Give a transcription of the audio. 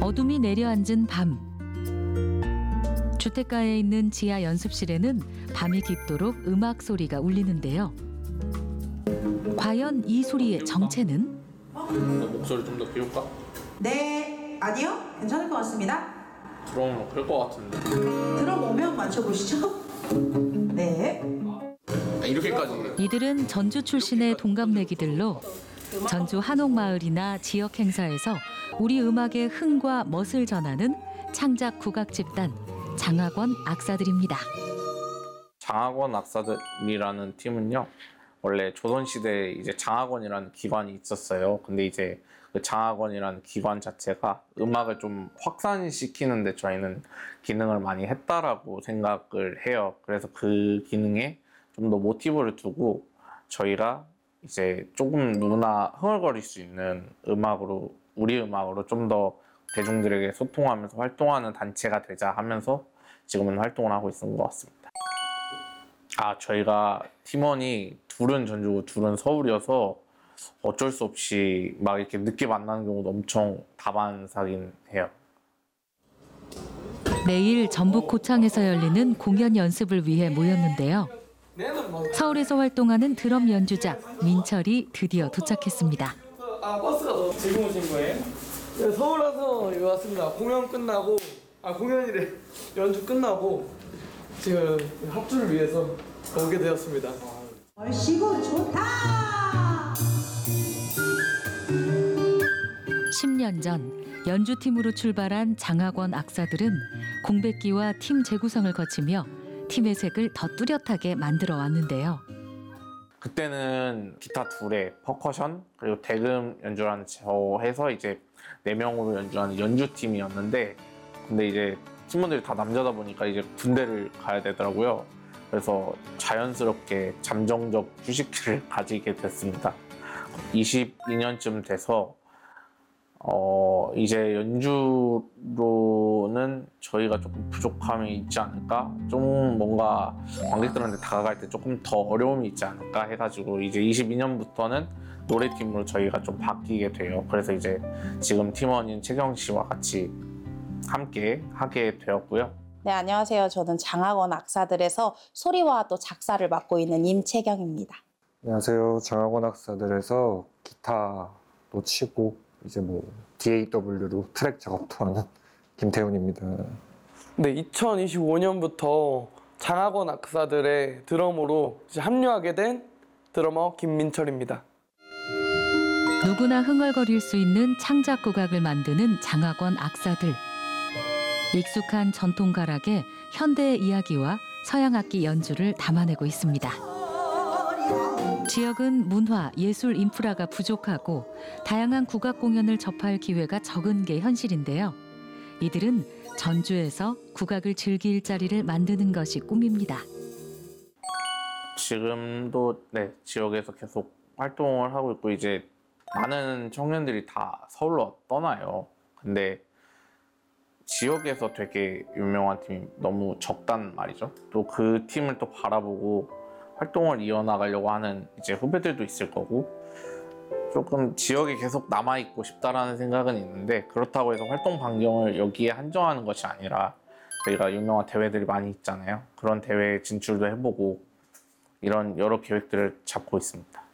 어둠이 내려앉은 밤. 주택가에 있는 지하 연습실에는 밤이 깊도록 음악 소리가 울리는데요. 과연 이 소리의 정체는? 목소리 좀 더 키울까? 네, 아니요. 괜찮을 것 같습니다. 들어오면 클 것 같은데. 들어오면 맞춰보시죠. 네. 이렇게까지. 이들은 전주 출신의 동갑내기들로 전주 한옥마을이나 지역 행사에서 우리 음악의 흥과 멋을 전하는 창작 국악 집단 장학원 악사들입니다. 장학원 악사들이라는 팀은요, 원래 조선시대에 이제 장학원이라는 기관이 있었어요. 근데 이제 그 장학원이라는 기관 자체가 음악을 좀 확산시키는데 저희는 기능을 많이 했다라고 생각을 해요. 그래서 그 기능에 좀 더 모티브를 두고 저희가 이제 조금 누구나 흥얼거릴 수 있는 음악으로, 우리 음악으로 좀 더 대중들에게 소통하면서 활동하는 단체가 되자 하면서 지금은 활동을 하고 있는 것 같습니다. 저희가 팀원이 둘은 전주고 둘은 서울이어서 어쩔 수 없이 막 이렇게 늦게 만나는 경우도 엄청 다반사긴 해요. 내일 전북 고창에서 열리는 공연 연습을 위해 모였는데요. 서울에서 활동하는 드럼 연주자 민철이 드디어 도착했습니다. 버스가 지금 오신 거예요? 네, 서울 와서 여기 왔습니다. 공연 끝나고, 공연이래. 연주 끝나고 지금 합주를 위해서 오게 되었습니다. 얼씨구 좋다. 10년 전 연주팀으로 출발한 장학원 악사들은 공백기와 팀 재구성을 거치며 팀의 색을 더 뚜렷하게 만들어 왔는데요. 그때는 기타 둘에 퍼커션 그리고 대금 연주라는 저 해서 이제 4명으로 연주하는 연주팀이었는데, 근데 이제 팀원들이 다 남자다 보니까 이제 군대를 가야 되더라고요. 그래서 자연스럽게 잠정적 휴식기를 가지게 됐습니다. 22년쯤 돼서 이제 연주로는 저희가 조금 부족함이 있지 않을까? 좀 뭔가 관객들한테 다가갈 때 조금 더 어려움이 있지 않을까 해가지고 이제 22년부터는 노래팀으로 저희가 좀 바뀌게 돼요. 그래서 이제 지금 팀원인 채경 씨와 같이 함께 하게 되었고요. 네, 안녕하세요. 저는 장학원 악사들에서 소리와 또 작사를 맡고 있는 임채경입니다. 안녕하세요. 장학원 악사들에서 기타도 치고 이제 DAW로 트랙 작업도 하는 김태훈입니다. 네, 2025년부터 장학원 악사들의 드러머로 이제 합류하게 된 드러머 김민철입니다. 누구나 흥얼거릴 수 있는 창작 국악을 만드는 장학원 악사들. 익숙한 전통 가락에 현대의 이야기와 서양 악기 연주를 담아내고 있습니다. 지역은 문화, 예술 인프라가 부족하고 다양한 국악 공연을 접할 기회가 적은 게 현실인데요. 이들은 전주에서 국악을 즐길 자리를 만드는 것이 꿈입니다. 지금도 지역에서 계속 활동을 하고 있고 이제 많은 청년들이 다 서울로 떠나요. 근데 지역에서 되게 유명한 팀이 너무 적단 말이죠. 또 그 팀을 또 바라보고 활동을 이어나가려고 하는 이제 후배들도 있을 거고, 조금 지역에 계속 남아있고 싶다라는 생각은 있는데, 그렇다고 해서 활동 반경을 여기에 한정하는 것이 아니라 저희가 유명한 대회들이 많이 있잖아요. 그런 대회에 진출도 해보고 이런 여러 계획들을 잡고 있습니다.